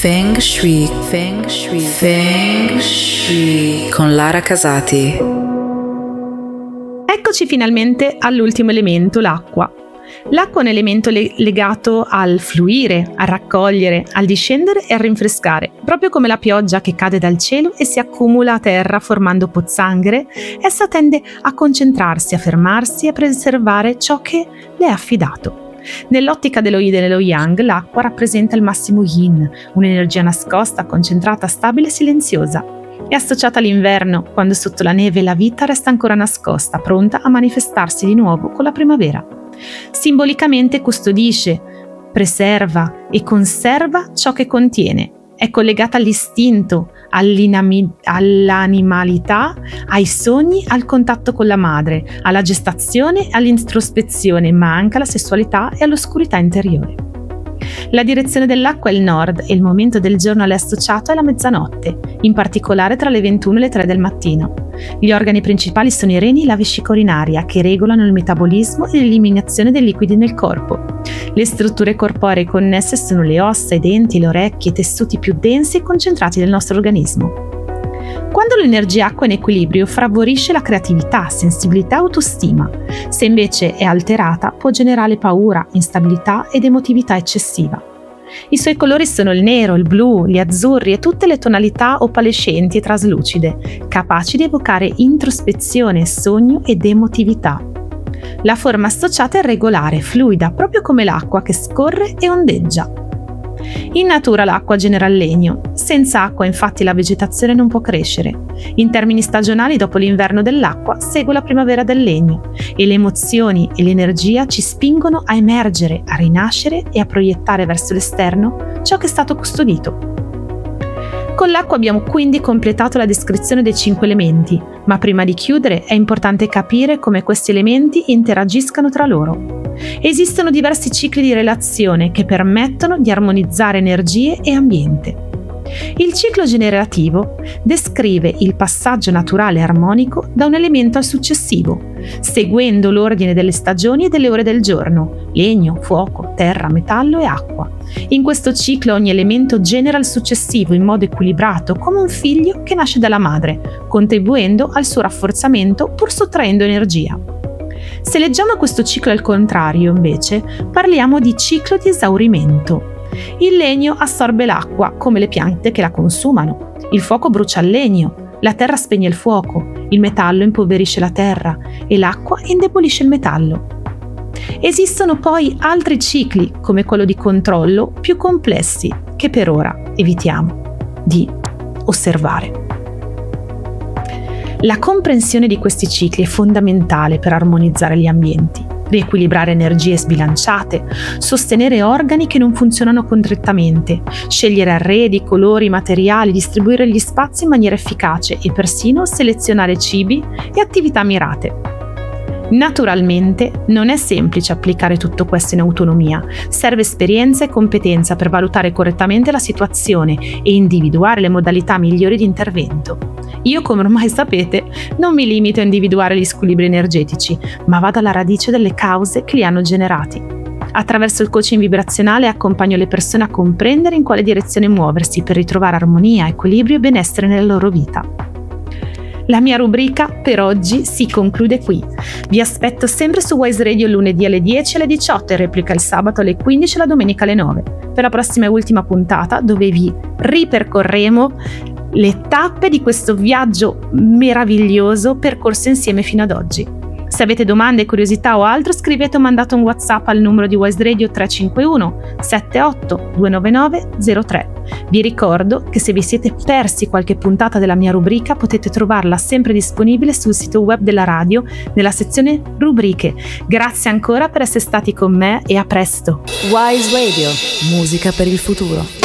Feng Shui, Feng Shui, Feng Shui con Lara Casati. Eccoci finalmente all'ultimo elemento, l'acqua. L'acqua è un elemento legato al fluire, a raccogliere, al discendere e a rinfrescare. Proprio come la pioggia che cade dal cielo e si accumula a terra formando pozzanghere, essa tende a concentrarsi, a fermarsi e a preservare ciò che le è affidato. Nell'ottica dello Yin e dello Yang, l'acqua rappresenta il massimo Yin, un'energia nascosta, concentrata, stabile e silenziosa. È associata all'inverno, quando sotto la neve la vita resta ancora nascosta, pronta a manifestarsi di nuovo con la primavera. Simbolicamente custodisce, preserva e conserva ciò che contiene. È collegata all'istinto, all'animalità, ai sogni, al contatto con la madre, alla gestazione, all'introspezione, ma anche alla sessualità e all'oscurità interiore. La direzione dell'acqua è il nord e il momento del giorno a lei associato è la mezzanotte, in particolare tra le 21 e le 3 del mattino. Gli organi principali sono i reni e la vescica urinaria, che regolano il metabolismo e l'eliminazione dei liquidi nel corpo. Le strutture corporee connesse sono le ossa, i denti, le orecchie, i tessuti più densi e concentrati del nostro organismo. Quando l'energia acqua è in equilibrio favorisce la creatività, sensibilità e autostima. Se invece è alterata può generare paura, instabilità ed emotività eccessiva. I suoi colori sono il nero, il blu, gli azzurri e tutte le tonalità opalescenti e traslucide, capaci di evocare introspezione, sogno ed emotività. La forma associata è regolare, fluida, proprio come l'acqua che scorre e ondeggia. In natura l'acqua genera il legno. Senza acqua infatti la vegetazione non può crescere. In termini stagionali, dopo l'inverno dell'acqua segue la primavera del legno e le emozioni e l'energia ci spingono a emergere, a rinascere e a proiettare verso l'esterno ciò che è stato custodito. Con l'acqua abbiamo quindi completato la descrizione dei 5 elementi, ma prima di chiudere è importante capire come questi elementi interagiscano tra loro. Esistono diversi cicli di relazione che permettono di armonizzare energie e ambiente. Il ciclo generativo descrive il passaggio naturale e armonico da un elemento al successivo, seguendo l'ordine delle stagioni e delle ore del giorno: legno, fuoco, terra, metallo e acqua. In questo ciclo ogni elemento genera il successivo in modo equilibrato, come un figlio che nasce dalla madre, contribuendo al suo rafforzamento pur sottraendo energia. Se leggiamo questo ciclo al contrario, invece, parliamo di ciclo di esaurimento. Il legno assorbe l'acqua, come le piante che la consumano. Il fuoco brucia il legno, la terra spegne il fuoco, il metallo impoverisce la terra e l'acqua indebolisce il metallo. Esistono poi altri cicli, come quello di controllo, più complessi, che per ora evitiamo di osservare. La comprensione di questi cicli è fondamentale per armonizzare gli ambienti, riequilibrare energie sbilanciate, sostenere organi che non funzionano correttamente, scegliere arredi, colori, materiali, distribuire gli spazi in maniera efficace e persino selezionare cibi e attività mirate. Naturalmente non è semplice applicare tutto questo in autonomia, serve esperienza e competenza per valutare correttamente la situazione e individuare le modalità migliori di intervento. Io, come ormai sapete, non mi limito a individuare gli squilibri energetici, ma vado alla radice delle cause che li hanno generati. Attraverso il coaching vibrazionale accompagno le persone a comprendere in quale direzione muoversi per ritrovare armonia, equilibrio e benessere nella loro vita. La mia rubrica per oggi si conclude qui. Vi aspetto sempre su Wise Radio lunedì alle 10 e alle 18 e replica il sabato alle 15 e la domenica alle 9 per la prossima e ultima puntata, dove vi ripercorremo le tappe di questo viaggio meraviglioso percorso insieme fino ad oggi. Se avete domande, curiosità o altro, scrivete o mandate un WhatsApp al numero di Wise Radio 351 78 299 03. Vi ricordo che se vi siete persi qualche puntata della mia rubrica potete trovarla sempre disponibile sul sito web della radio nella sezione rubriche. Grazie ancora per essere stati con me e a presto. Wise Radio, musica per il futuro.